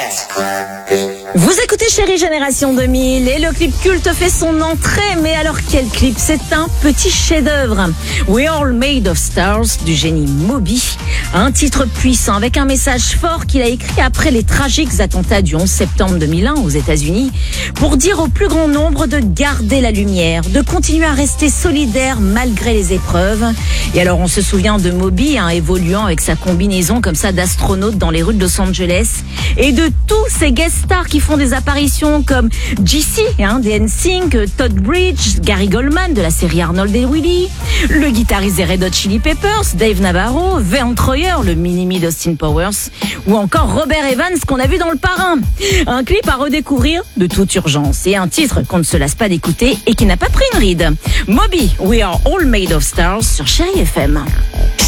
Vous écoutez Chérie Génération 2000 et le clip culte fait son entrée. Mais alors quel clip? C'est un petit chef-d'œuvre. We're All Made of Stars du génie Moby. Un titre puissant avec un message fort qu'il a écrit après les tragiques attentats du 11 septembre 2001 aux États-Unis pour dire au plus grand nombre de garder la lumière, de continuer à rester solidaire malgré les épreuves. Et alors on se souvient de Moby évoluant avec sa combinaison comme ça d'astronaute dans les rues de Los Angeles et de tous ces guest stars qui font des apparitions comme JC, des NSYNC, Todd Bridges, Gary Goldman de la série Arnold et Willy, le guitariste des Red Hot Chili Peppers, Dave Navarro, Vern Troyer, le mini-me d'Austin Powers, ou encore Robert Evans qu'on a vu dans Le Parrain. Un clip à redécouvrir de toute urgence et un titre qu'on ne se lasse pas d'écouter et qui n'a pas pris une ride. Moby, We Are All Made of Stars sur Chérie FM.